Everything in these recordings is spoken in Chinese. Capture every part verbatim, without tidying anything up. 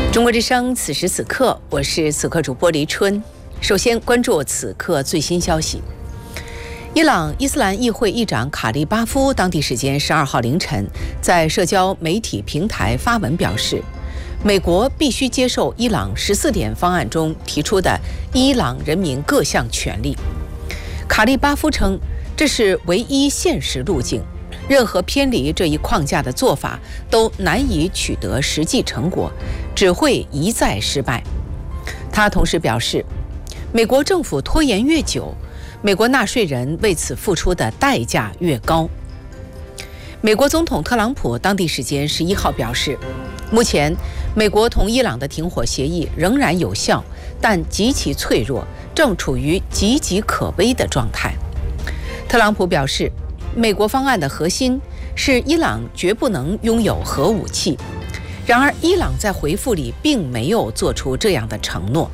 中国之声，此时此刻，我是此刻主播黎春。首先关注此刻最新消息。伊朗伊斯兰议会议长卡利巴夫当地时间十二号凌晨在社交媒体平台发文表示，美国必须接受伊朗十四点方案中提出的伊朗人民各项权利。卡利巴夫称，这是唯一现实路径，任何偏离这一框架的做法都难以取得实际成果，只会一再失败。他同时表示，美国政府拖延越久，美国纳税人为此付出的代价越高。美国总统特朗普当地时间十一号表示，目前美国同伊朗的停火协议仍然有效，但极其脆弱，正处于岌岌可危的状态。特朗普表示，美国方案的核心是伊朗绝不能拥有核武器，然而伊朗在回复里并没有做出这样的承诺。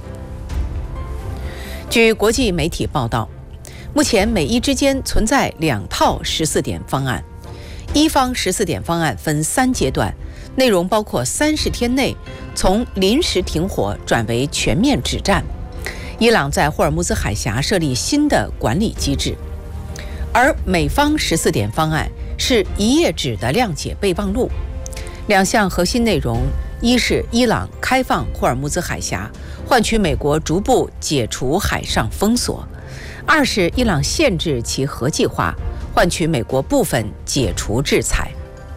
据国际媒体报道，目前美伊之间存在两套十四点方案。一方十四点方案分三阶段，内容包括三十天内从临时停火转为全面止战，伊朗在霍尔木兹海峡设立新的管理机制。而美方十四点方案是一页纸的谅解备忘录，两项核心内容，一是伊朗开放霍尔木兹海峡，换取美国逐步解除海上封锁；二是伊朗限制其核计划，换取美国部分解除制裁。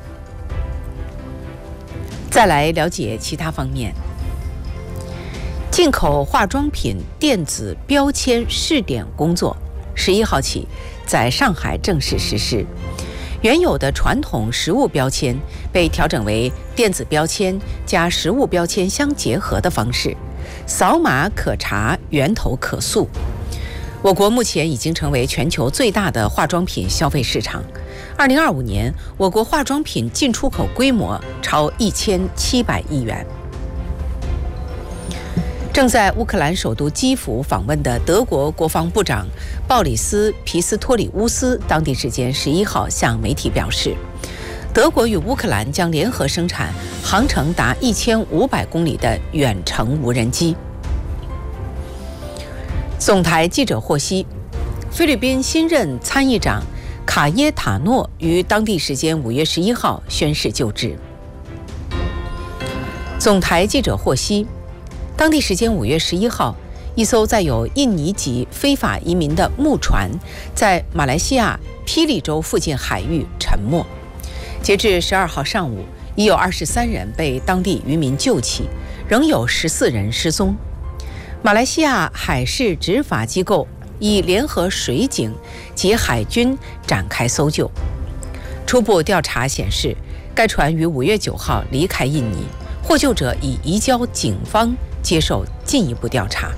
再来了解其他方面。进口化妆品电子标签试点工作十一号起在上海正式实施。原有的传统实物标签被调整为电子标签加实物标签相结合的方式，扫码可查，源头可溯。我国目前已经成为全球最大的化妆品消费市场。二零二五年，我国化妆品进出口规模超一千七百亿元。正在乌克兰首都基辅访问的德国国防部长鲍里斯·皮斯托里乌斯当地时间十一号向媒体表示，德国与乌克兰将联合生产航程达一千五百公里的远程无人机。总台记者获悉，菲律宾新任参议长卡耶塔诺于当地时间五月十一号宣誓就职。总台记者获悉，当地时间五月十一号，一艘载有印尼籍非法移民的木船在马来西亚霹雳州附近海域沉没。截至十二号上午，已有二十三人被当地渔民救起，仍有十四人失踪。马来西亚海事执法机构以联合水警及海军展开搜救。初步调查显示，该船于五月九号离开印尼，获救者已移交警方接受进一步调查。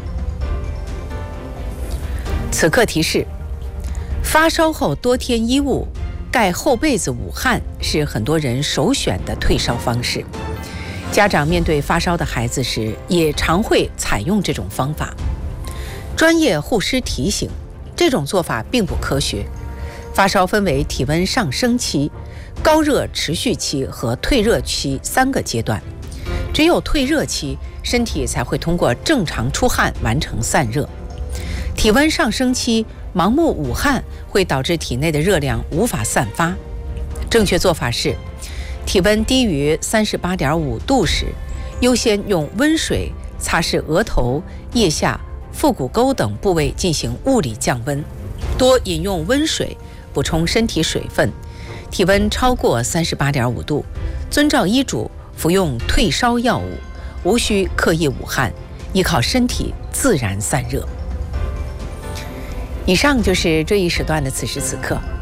此刻提示：发烧后多添衣物，盖厚被子捂汗是很多人首选的退烧方式。家长面对发烧的孩子时，也常会采用这种方法。专业护师提醒，这种做法并不科学。发烧分为体温上升期、高热持续期和退热期三个阶段。只有退热期，身体才会通过正常出汗完成散热。体温上升期，盲目捂汗会导致体内的热量无法散发。正确做法是，体温低于三十八点五度时，优先用温水擦拭额头、腋下、腹股沟等部位进行物理降温，多饮用温水，补充身体水分。体温超过三十八点五度，遵照医嘱服用退烧药物，无需刻意捂汗，依靠身体自然散热。以上就是这一时段的此时此刻。